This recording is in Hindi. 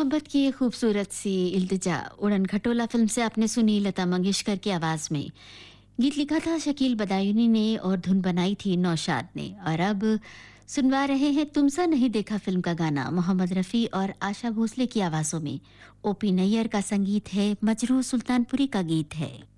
मोहब्बत की ये खूबसूरत सी इल्तिजा उड़न खटोला फिल्म से आपने सुनी लता मंगेशकर की आवाज़ में। गीत लिखा था शकील बदायूनी ने और धुन बनाई थी नौशाद ने। और अब सुनवा रहे हैं तुमसा नहीं देखा फिल्म का गाना मोहम्मद रफ़ी और आशा भोसले की आवाज़ों में। ओपी नैयर का संगीत है, मजरूह सुल्तानपुरी का गीत है।